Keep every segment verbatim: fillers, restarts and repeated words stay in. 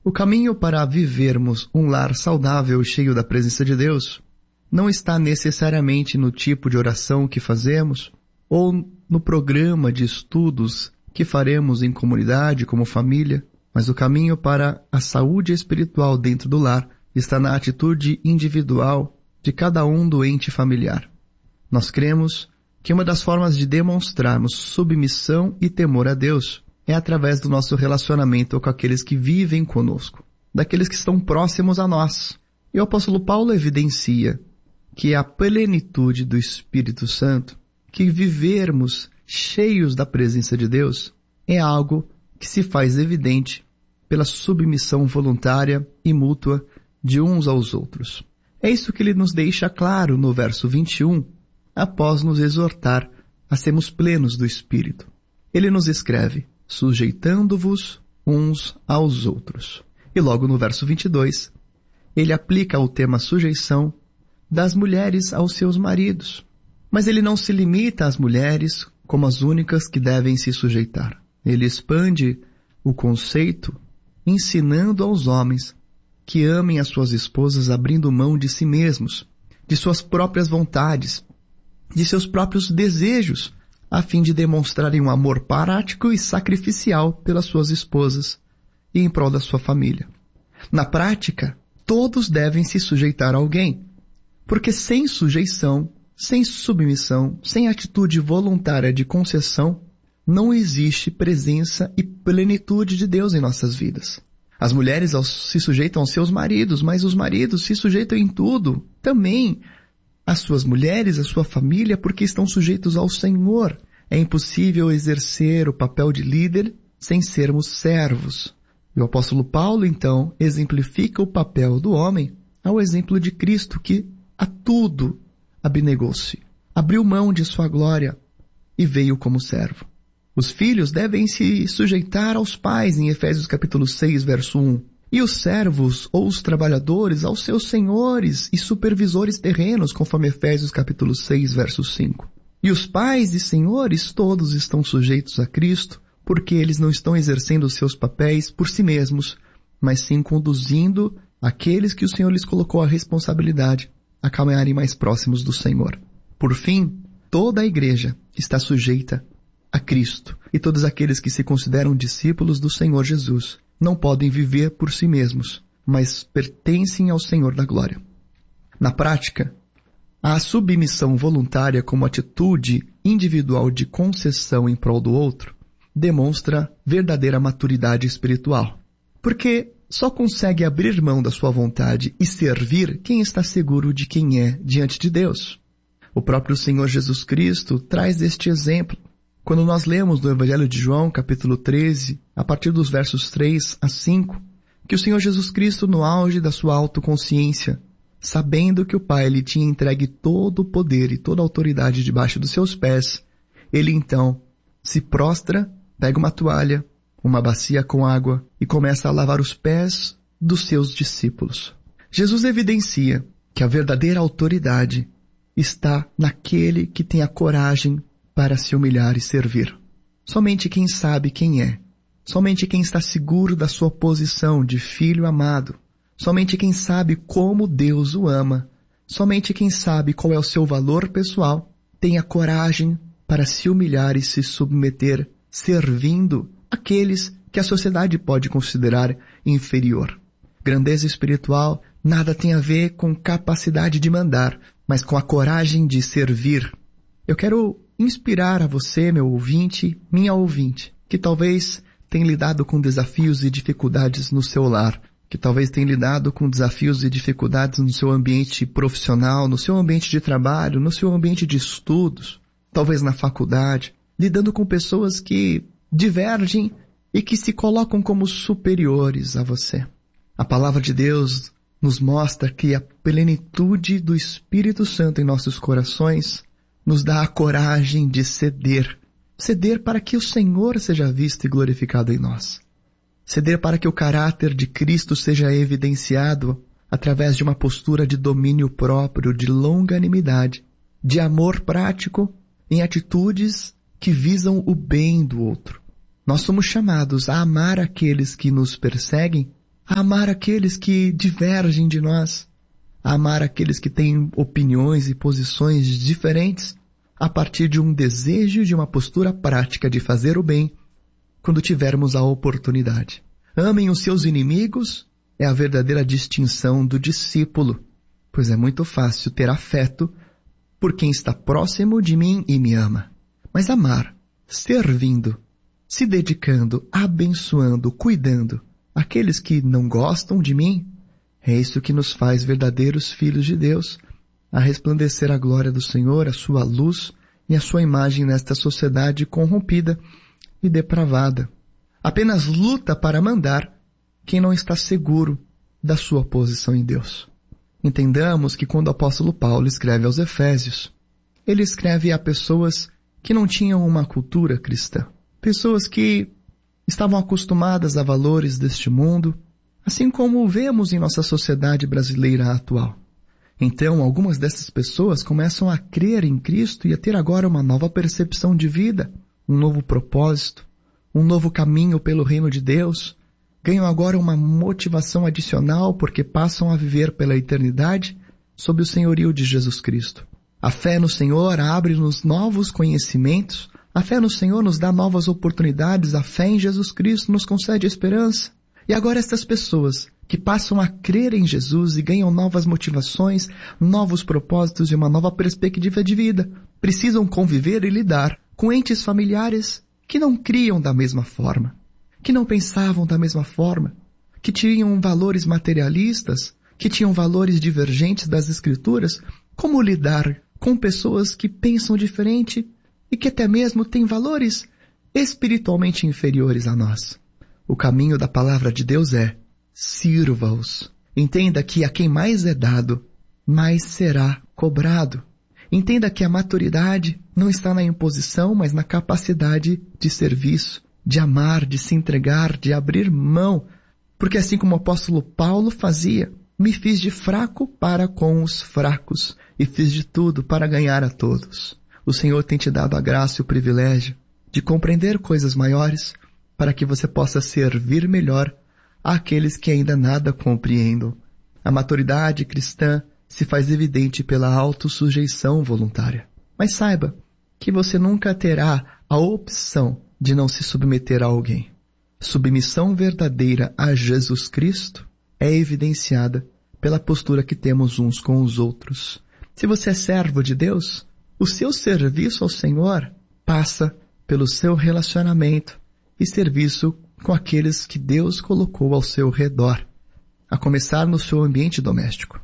O caminho para vivermos um lar saudável cheio da presença de Deus não está necessariamente no tipo de oração que fazemos ou no programa de estudos que faremos em comunidade como família, mas o caminho para a saúde espiritual dentro do lar está na atitude individual de cada um do ente familiar. Nós cremos que uma das formas de demonstrarmos submissão e temor a Deus é através do nosso relacionamento com aqueles que vivem conosco, daqueles que estão próximos a nós. E o apóstolo Paulo evidencia que a plenitude do Espírito Santo, que vivermos cheios da presença de Deus, é algo que se faz evidente pela submissão voluntária e mútua de uns aos outros. É isso que ele nos deixa claro no verso vinte e um, após nos exortar a sermos plenos do Espírito. Ele nos escreve, sujeitando-vos uns aos outros. E logo no verso vinte e dois, ele aplica o tema sujeição das mulheres aos seus maridos. Mas ele não se limita às mulheres como as únicas que devem se sujeitar. Ele expande o conceito, ensinando aos homens que amem as suas esposas abrindo mão de si mesmos, de suas próprias vontades, de seus próprios desejos, a fim de demonstrarem um amor prático e sacrificial pelas suas esposas e em prol da sua família. Na prática, todos devem se sujeitar a alguém, porque sem sujeição, sem submissão, sem atitude voluntária de concessão, não existe presença e plenitude de Deus em nossas vidas. As mulheres se sujeitam aos seus maridos, mas os maridos se sujeitam em tudo, também às suas mulheres, à sua família, porque estão sujeitos ao Senhor. É impossível exercer o papel de líder sem sermos servos. E o apóstolo Paulo, então, exemplifica o papel do homem ao exemplo de Cristo, que a tudo abnegou-se, abriu mão de sua glória e veio como servo. Os filhos devem se sujeitar aos pais, em Efésios capítulo seis, verso um. E os servos ou os trabalhadores aos seus senhores e supervisores terrenos, conforme Efésios capítulo seis, verso cinco. E os pais e senhores todos estão sujeitos a Cristo, porque eles não estão exercendo os seus papéis por si mesmos, mas sim conduzindo aqueles que o Senhor lhes colocou a responsabilidade a caminharem mais próximos do Senhor. Por fim, toda a igreja está sujeita a Cristo, e todos aqueles que se consideram discípulos do Senhor Jesus não podem viver por si mesmos, mas pertencem ao Senhor da glória. Na prática, a submissão voluntária como atitude individual de concessão em prol do outro demonstra verdadeira maturidade espiritual, porque só consegue abrir mão da sua vontade e servir quem está seguro de quem é diante de Deus. O próprio Senhor Jesus Cristo traz este exemplo quando nós lemos no Evangelho de João, capítulo treze, a partir dos versos três a cinco, que o Senhor Jesus Cristo, no auge da sua autoconsciência, sabendo que o Pai lhe tinha entregue todo o poder e toda a autoridade debaixo dos seus pés, ele então se prostra, pega uma toalha, uma bacia com água e começa a lavar os pés dos seus discípulos. Jesus evidencia que a verdadeira autoridade está naquele que tem a coragem para se humilhar e servir. Somente quem sabe quem é, somente quem está seguro da sua posição de filho amado, somente quem sabe como Deus o ama, somente quem sabe qual é o seu valor pessoal, tem a coragem para se humilhar e se submeter, servindo aqueles que a sociedade pode considerar inferior. Grandeza espiritual nada tem a ver com capacidade de mandar, mas com a coragem de servir. Eu quero inspirar a você, meu ouvinte, minha ouvinte, que talvez tenha lidado com desafios e dificuldades no seu lar, que talvez tenha lidado com desafios e dificuldades no seu ambiente profissional, no seu ambiente de trabalho, no seu ambiente de estudos, talvez na faculdade, lidando com pessoas que divergem e que se colocam como superiores a você. A palavra de Deus nos mostra que a plenitude do Espírito Santo em nossos corações nos dá a coragem de ceder. Ceder para que o Senhor seja visto e glorificado em nós. Ceder para que o caráter de Cristo seja evidenciado através de uma postura de domínio próprio, de longanimidade, de amor prático em atitudes que visam o bem do outro. Nós somos chamados a amar aqueles que nos perseguem a amar aqueles que divergem de nós, a amar aqueles que têm opiniões e posições diferentes, a partir de um desejo e de uma postura prática de fazer o bem, quando tivermos a oportunidade. Amem os seus inimigos é a verdadeira distinção do discípulo, pois é muito fácil ter afeto por quem está próximo de mim e me ama. Mas amar, servindo, se dedicando, abençoando, cuidando, aqueles que não gostam de mim, é isso que nos faz verdadeiros filhos de Deus, a resplandecer a glória do Senhor, a sua luz e a sua imagem nesta sociedade corrompida e depravada. Apenas luta para mandar quem não está seguro da sua posição em Deus. Entendamos que quando o apóstolo Paulo escreve aos Efésios, ele escreve a pessoas que não tinham uma cultura cristã. Pessoas que estavam acostumadas a valores deste mundo, assim como vemos em nossa sociedade brasileira atual. Então, algumas dessas pessoas começam a crer em Cristo e a ter agora uma nova percepção de vida, um novo propósito, um novo caminho pelo reino de Deus. Ganham agora uma motivação adicional porque passam a viver pela eternidade sob o senhorio de Jesus Cristo. A fé no Senhor abre-nos novos conhecimentos, a fé no Senhor nos dá novas oportunidades, a fé em Jesus Cristo nos concede esperança. E agora estas pessoas que passam a crer em Jesus e ganham novas motivações, novos propósitos e uma nova perspectiva de vida, precisam conviver e lidar com entes familiares que não criam da mesma forma, que não pensavam da mesma forma, que tinham valores materialistas, que tinham valores divergentes das Escrituras. Como lidar com pessoas que pensam diferente e que até mesmo têm valores espiritualmente inferiores a nós? O caminho da palavra de Deus é: sirva-os. Entenda que a quem mais é dado, mais será cobrado. Entenda que a maturidade não está na imposição, mas na capacidade de serviço, de amar, de se entregar, de abrir mão. Porque assim como o apóstolo Paulo fazia, me fiz de fraco para com os fracos e fiz de tudo para ganhar a todos. O Senhor tem te dado a graça e o privilégio de compreender coisas maiores para que você possa servir melhor àqueles que ainda nada compreendam. A maturidade cristã se faz evidente pela autossujeição voluntária. Mas saiba que você nunca terá a opção de não se submeter a alguém. Submissão verdadeira a Jesus Cristo é evidenciada pela postura que temos uns com os outros. Se você é servo de Deus, o seu serviço ao Senhor passa pelo seu relacionamento e serviço com aqueles que Deus colocou ao seu redor, a começar no seu ambiente doméstico,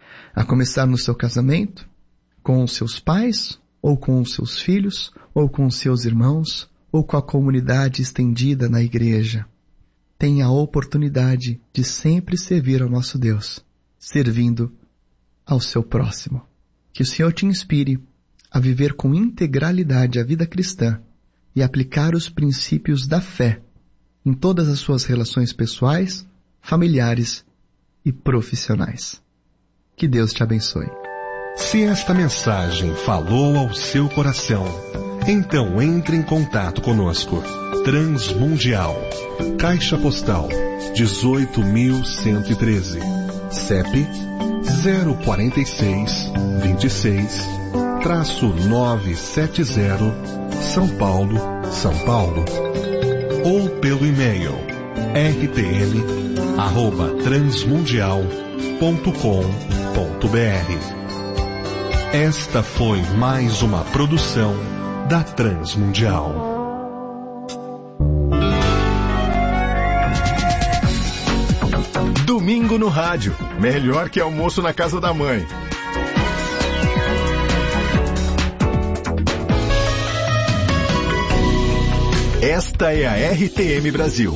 a começar no seu casamento, com os seus pais, ou com os seus filhos, ou com os seus irmãos, ou com a comunidade estendida na igreja. Tenha a oportunidade de sempre servir ao nosso Deus, servindo ao seu próximo. Que o Senhor te inspire a viver com integralidade a vida cristã e aplicar os princípios da fé em todas as suas relações pessoais, familiares e profissionais. Que Deus te abençoe. Se esta mensagem falou ao seu coração, então entre em contato conosco. Transmundial, Caixa Postal dezoito mil cento e treze, C E P zero quatro seis, vinte e seis, novecentos e setenta, São Paulo, São Paulo. Ou pelo e-mail r t m arroba transmundial ponto com ponto b r. Esta foi mais uma produção da Transmundial. Domingo no rádio. Melhor que almoço na casa da mãe. Esta é a R T M Brasil.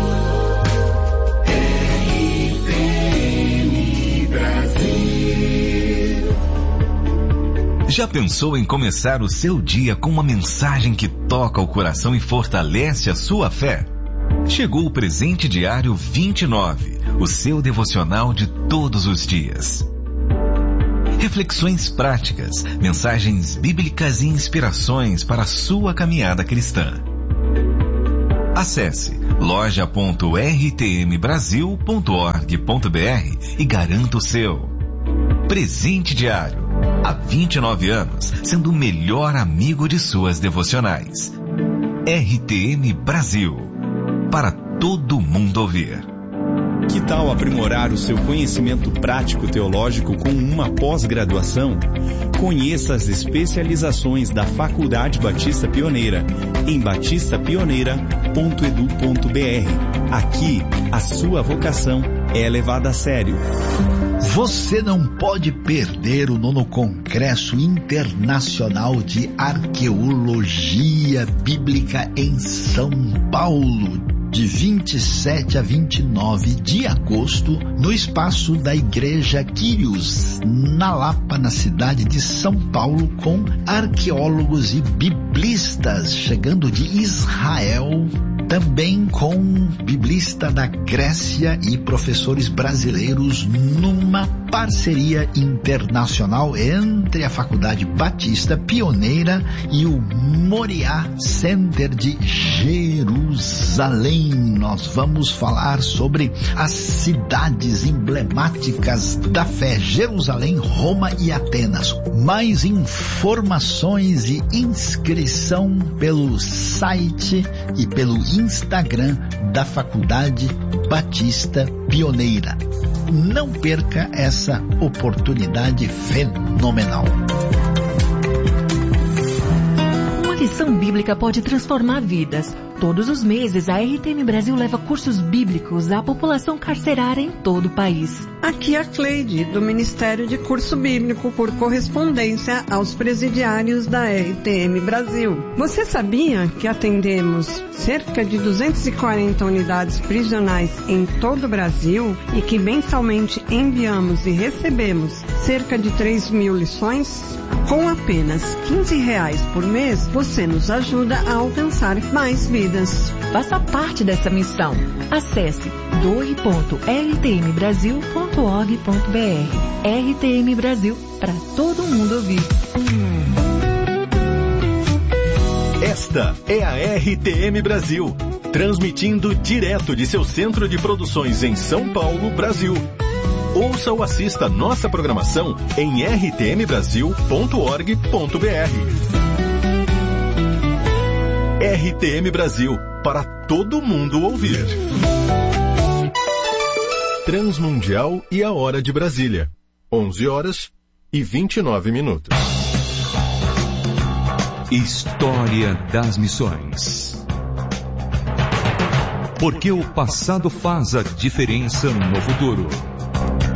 R T M Brasil. Já pensou em começar o seu dia com uma mensagem que toca o coração e fortalece a sua fé? Chegou o Presente Diário vinte e nove, o seu devocional de todos os dias. Reflexões práticas, mensagens bíblicas e inspirações para a sua caminhada cristã. Acesse loja ponto r t m brasil ponto org ponto b r e garanta o seu. Presente Diário. Há vinte e nove anos, sendo o melhor amigo de suas devocionais. R T M Brasil. Para todo mundo ouvir. Que tal aprimorar o seu conhecimento prático teológico com uma pós-graduação? Conheça as especializações da Faculdade Batista Pioneira em batista pioneira ponto edu ponto b r. Aqui, a sua vocação é levada a sério. Você não pode perder o nono Congresso Internacional de Arqueologia Bíblica em São Paulo, de vinte e sete a vinte e nove de agosto, no espaço da Igreja Quírios, na Lapa, na cidade de São Paulo, com arqueólogos e biblistas chegando de Israel, também com biblista da Grécia e professores brasileiros, numa parceria internacional entre a Faculdade Batista Pioneira e o Moriá Center de Jerusalém. Nós vamos falar sobre as cidades emblemáticas da fé: Jerusalém, Roma e Atenas. Mais informações e inscrição pelo site e pelo Instagram da Faculdade Batista Pioneira. Não perca essa oportunidade fenomenal. Uma lição bíblica pode transformar vidas. Todos os meses, a R T M Brasil leva cursos bíblicos à população carcerária em todo o país. Aqui a Cleide, do Ministério de Curso Bíblico por Correspondência aos presidiários da R T M Brasil. Você sabia que atendemos cerca de duzentas e quarenta unidades prisionais em todo o Brasil e que mensalmente enviamos e recebemos cerca de três mil lições? Com apenas quinze reais por mês, você nos ajuda a alcançar mais vidas. Faça parte dessa missão. Acesse doe ponto r t m brasil ponto org ponto b r. R T M Brasil, para todo mundo ouvir. Esta é a R T M Brasil, transmitindo direto de seu centro de produções em São Paulo, Brasil. Ouça ou assista nossa programação em r t m brasil ponto org ponto b r. R T M Brasil, para todo mundo ouvir. Transmundial e a hora de Brasília. onze horas e vinte e nove minutos. História das Missões. Porque o passado faz a diferença no futuro.